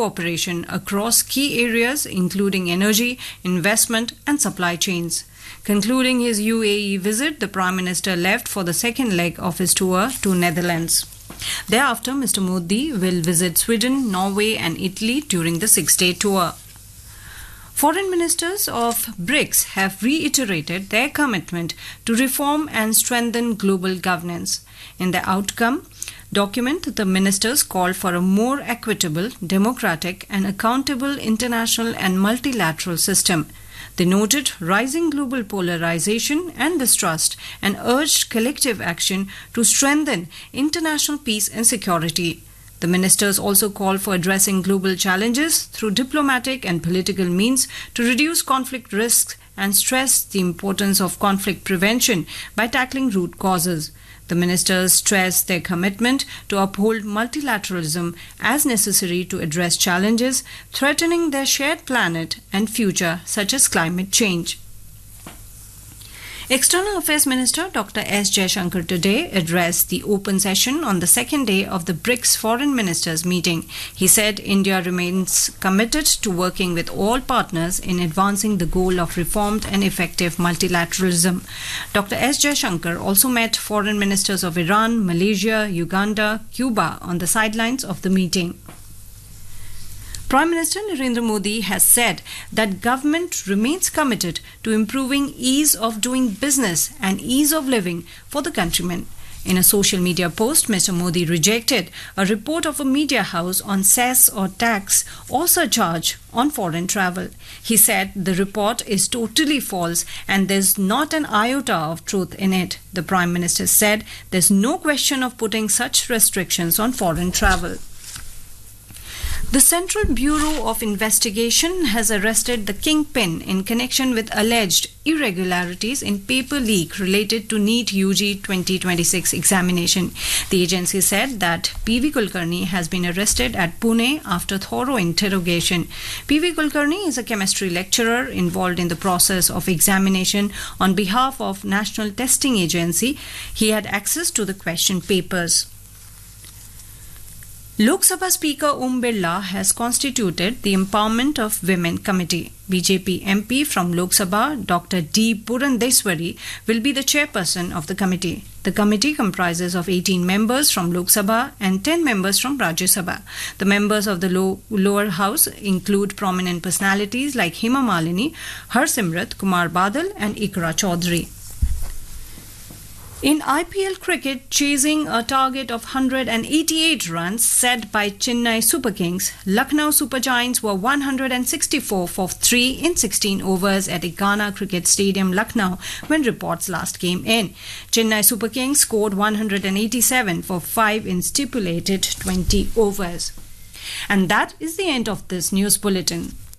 cooperation across key areas including energy, investment and supply chains. Concluding his UAE visit, the Prime Minister left for the second leg of his tour to Netherlands. Thereafter, Mr. Modi will visit Sweden, Norway and Italy during the 6-day tour. Foreign ministers of BRICS have reiterated their commitment to reform and strengthen global governance. In the outcome document, the ministers called for a more equitable, democratic and accountable international and multilateral system. They noted rising global polarization and distrust and urged collective action to strengthen international peace and security. The ministers also called for addressing global challenges through diplomatic and political means to reduce conflict risks and stressed the importance of conflict prevention by tackling root causes. The ministers stressed their commitment to uphold multilateralism as necessary to address challenges threatening their shared planet and future, such as climate change. External Affairs Minister Dr. S. Jaishankar today addressed the open session on the second day of the BRICS Foreign Ministers meeting. He said India remains committed to working with all partners in advancing the goal of reformed and effective multilateralism. Dr. S. Jaishankar also met foreign ministers of Iran, Malaysia, Uganda, Cuba on the sidelines of the meeting. Prime Minister Narendra Modi has said that government remains committed to improving ease of doing business and ease of living for the countrymen. In a social media post, Mr. Modi rejected a report of a media house on cess or tax or surcharge on foreign travel. He said the report is totally false and there's not an iota of truth in it. The Prime Minister said there's no question of putting such restrictions on foreign travel. The Central Bureau of Investigation has arrested the kingpin in connection with alleged irregularities in paper leak related to NEET UG 2026 examination. The agency said that P.V. Kulkarni has been arrested at Pune after thorough interrogation. P.V. Kulkarni is a chemistry lecturer involved in the process of examination on behalf of National Testing Agency. He had access to the question papers. Lok Sabha Speaker Om Birla has constituted the Empowerment of Women Committee. BJP MP from Lok Sabha, Dr. D. Purandeswari, will be the chairperson of the committee. The committee comprises of 18 members from Lok Sabha and 10 members from Rajya Sabha. The members of the lower house include prominent personalities like Hema Malini, Harsimrat, Kumar Badal and Ikra Chaudhary. In IPL cricket, chasing a target of 188 runs set by Chennai Super Kings, Lucknow Super Giants were 164 for 3 in 16 overs at Ikana Cricket Stadium, Lucknow, when reports last came in. Chennai Super Kings scored 187 for 5 in stipulated 20 overs. And that is the end of this news bulletin.